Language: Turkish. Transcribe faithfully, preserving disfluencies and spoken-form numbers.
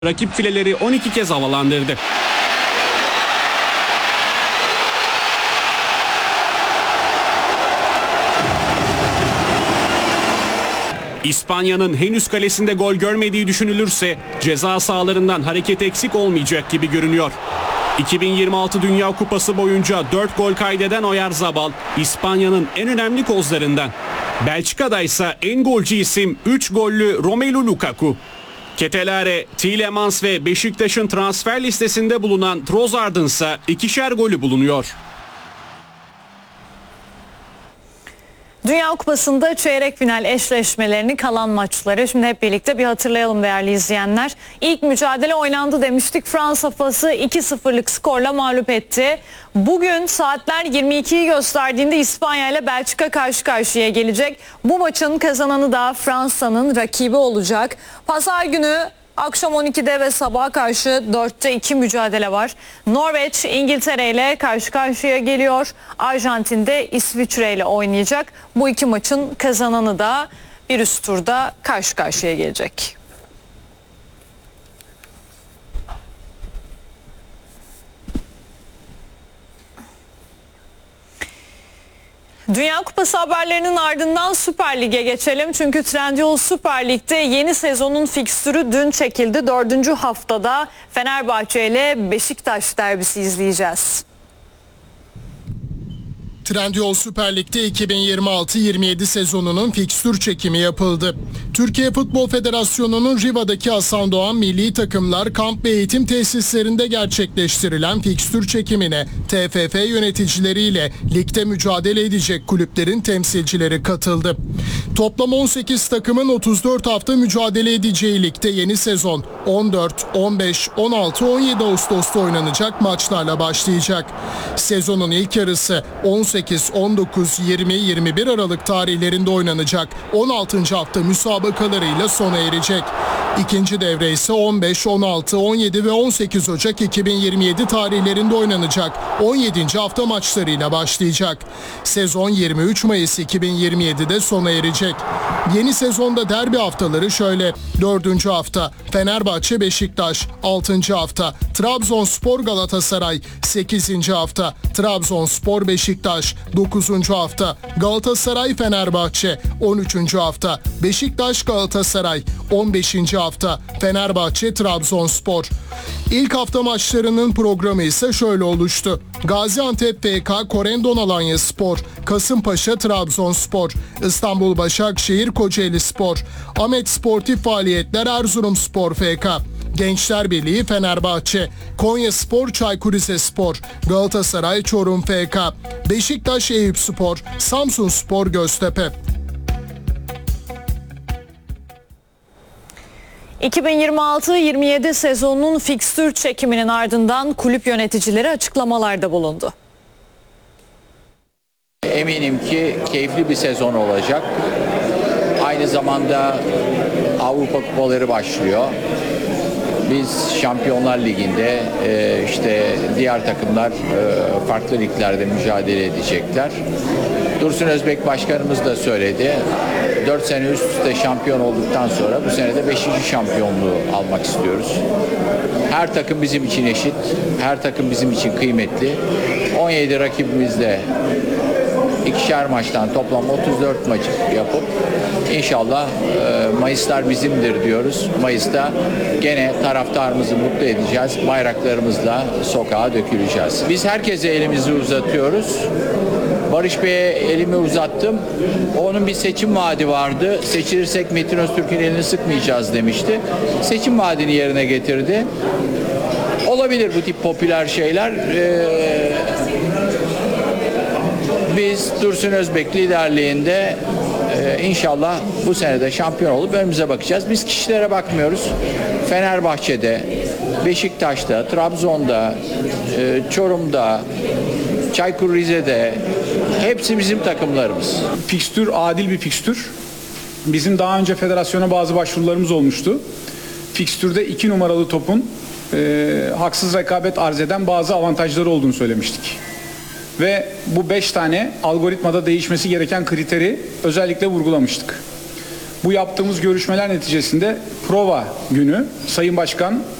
Rakip fileleri on iki kez havalandırdı. İspanya'nın henüz kalesinde gol görmediği düşünülürse ceza sahalarından hareket eksik olmayacak gibi görünüyor. iki bin yirmi altı Dünya Kupası boyunca dört gol kaydeden Oyarzabal, İspanya'nın en önemli kozlarından. Belçika'da ise en golcü isim üç gollü Romelu Lukaku. Ketelare, Tielemans ve Beşiktaş'ın transfer listesinde bulunan Trossard'ın ise ikişer golü bulunuyor. Dünya Kupası'nda çeyrek final eşleşmelerini, kalan maçları şimdi hep birlikte bir hatırlayalım değerli izleyenler. İlk mücadele oynandı demiştik. Fransa Fas'ı iki sıfırlık skorla mağlup etti. Bugün saatler yirmi ikiyi gösterdiğinde İspanya ile Belçika karşı karşıya gelecek. Bu maçın kazananı da Fransa'nın rakibi olacak. Pazar günü akşam on ikide ve sabaha karşı dörtte iki mücadele var. Norveç İngiltere ile karşı karşıya geliyor. Arjantin de İsviçre ile oynayacak. Bu iki maçın kazananı da bir üst turda karşı karşıya gelecek. Dünya Kupası haberlerinin ardından Süper Lig'e geçelim. Çünkü Trendyol Süper Lig'de yeni sezonun fikstürü dün çekildi. Dördüncü haftada Fenerbahçe ile Beşiktaş derbisi izleyeceğiz. Trendyol Süper Lig'de iki bin yirmi altı yirmi yedi sezonunun fikstür çekimi yapıldı. Türkiye Futbol Federasyonu'nun Riva'daki Hasan Doğan milli takımlar kamp ve eğitim tesislerinde gerçekleştirilen fikstür çekimine T F F yöneticileriyle ligde mücadele edecek kulüplerin temsilcileri katıldı. Toplam on sekiz takımın otuz dört hafta mücadele edeceği ligde yeni sezon on dört, on beş, on altı, on yedi Ağustos'ta oynanacak maçlarla başlayacak. Sezonun ilk yarısı on sekiz, on dokuz, yirmi, yirmi bir Aralık tarihlerinde oynanacak on altıncı hafta müsabakalarıyla sona erecek. İkinci devre ise on beş, on altı, on yedi ve on sekiz Ocak iki bin yirmi yedi tarihlerinde oynanacak on yedinci hafta maçlarıyla başlayacak. Sezon yirmi üç Mayıs iki bin yirmi yedide sona erecek. Yeni sezonda derbi haftaları şöyle: dördüncü hafta Fenerbahçe Beşiktaş, altıncı hafta Trabzonspor Galatasaray, sekizinci hafta Trabzonspor Beşiktaş, dokuzuncu hafta Galatasaray Fenerbahçe, on üçüncü hafta Beşiktaş Galatasaray, on beşinci hafta Fenerbahçe Trabzonspor. İlk hafta maçlarının programı ise şöyle oluştu: Gaziantep F K Korendon Alanyaspor, Kasımpaşa Trabzonspor, İstanbul Başakşehir Kocaelispor, Ahmet Sportif Faaliyetler Erzurumspor F K, Gençler Birliği Fenerbahçe, Konyaspor Çaykur Rizespor, Galatasaray Çorum F K, Beşiktaş Eyüpspor, Samsunspor Göztepe. iki bin yirmi altı yirmi yedi sezonunun fikstür çekiminin ardından kulüp yöneticileri açıklamalarda bulundu. Eminim ki keyifli bir sezon olacak. Aynı zamanda Avrupa kupaları başlıyor. Biz Şampiyonlar Ligi'nde işte diğer takımlar farklı liglerde mücadele edecekler. Dursun Özbek Başkanımız da söyledi. dört sene üst üste şampiyon olduktan sonra bu sene de beşinci şampiyonluğu almak istiyoruz. Her takım bizim için eşit. Her takım bizim için kıymetli. on yedi rakibimizle ikişer maçtan toplam otuz dört maç yapıp inşallah Mayıslar bizimdir diyoruz. Mayıs'ta gene taraftarımızı mutlu edeceğiz. Bayraklarımızla sokağa döküleceğiz. Biz herkese elimizi uzatıyoruz. Barış Bey'e elimi uzattım. Onun bir seçim vaadi vardı. Seçilirsek Metin Öztürk'ün elini sıkmayacağız demişti. Seçim vaadini yerine getirdi. Olabilir bu tip popüler şeyler. Ee, biz Dursun Özbek liderliğinde e, inşallah bu sene de şampiyon olup önümüze bakacağız. Biz kişilere bakmıyoruz. Fenerbahçe'de, Beşiktaş'ta, Trabzon'da, e, Çorum'da, Çaykur Rize'de hepsi bizim takımlarımız. Fikstür adil bir fikstür. Bizim daha önce federasyona bazı başvurularımız olmuştu. Fikstürde iki numaralı topun e, haksız rekabet arz eden bazı avantajları olduğunu söylemiştik. Ve bu beş tane algoritmada değişmesi gereken kriteri özellikle vurgulamıştık. Bu yaptığımız görüşmeler neticesinde prova günü Sayın Başkan